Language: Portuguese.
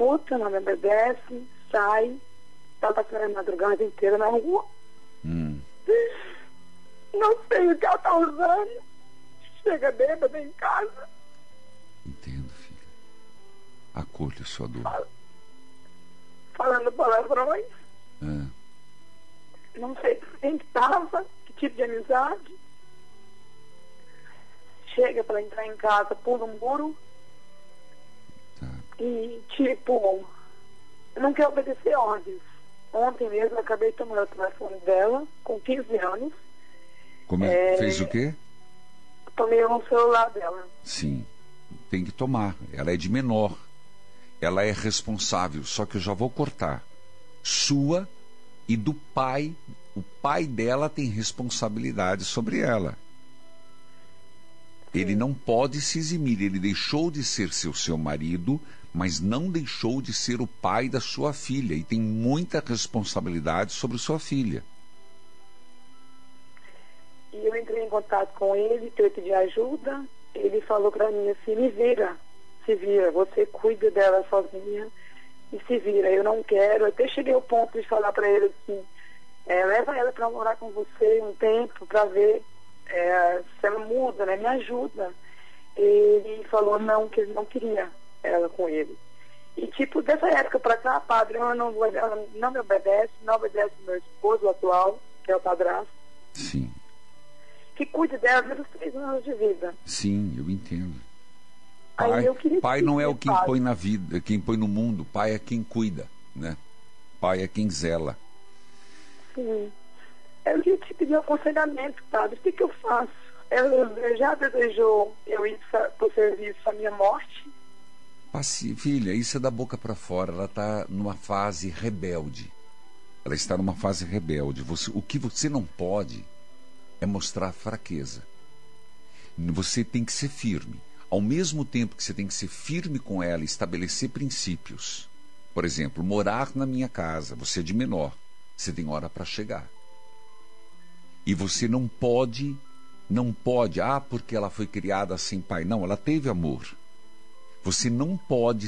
escuta, não me obedece, sai, tá passando a madrugada inteira na rua. Não sei o que ela tá usando. Chega bêbada em casa. Entendo, filha. Acolho sua dor. Falando palavrões. É. Não sei quem que tava, que tipo de amizade. Chega para entrar em casa, pula um muro. Tá. E, tipo, não quer obedecer ordens. Ontem mesmo eu acabei tomando o telefone dela, com 15 anos. Fez o quê? Tomei um celular dela. Sim, tem que tomar. Ela é de menor. Ela é responsável, só que eu já vou cortar. Sua e do pai. O pai dela tem responsabilidade sobre ela. Ele não pode se eximir. Ele deixou de ser seu marido, mas não deixou de ser o pai da sua filha. E tem muita responsabilidade sobre sua filha. E eu entrei em contato com ele, para pedir ajuda. Ele falou para mim assim, me vira, se vira, você cuida dela sozinha e se vira, eu não quero. Até cheguei ao ponto de falar para ele assim, leva ela para morar com você um tempo para ver se ela muda, né? Me ajuda. Ele falou não, que ele não queria ela com ele. E tipo, dessa época para cá, padre, ela não me obedece, não obedece meu esposo atual, que é o padrasto. Sim. Que cuide dela desde os 3 anos de vida. Sim, eu entendo. Pai não é o quem põe na vida, quem põe no mundo. Pai é quem cuida, né? Pai é quem zela. Sim. Eu queria te pedir um aconselhamento, padre. O que eu faço? Ela já desejou eu ir para o serviço à minha morte? Filha, isso é da boca para fora. Ela está numa fase rebelde. Ela está numa fase rebelde. O que você não pode é mostrar fraqueza. Você tem que ser firme. Ao mesmo tempo que você tem que ser firme com ela e estabelecer princípios. Por exemplo, morar na minha casa. Você é de menor. Você tem hora para chegar. E você não pode, porque ela foi criada sem pai. Não, ela teve amor. Você não pode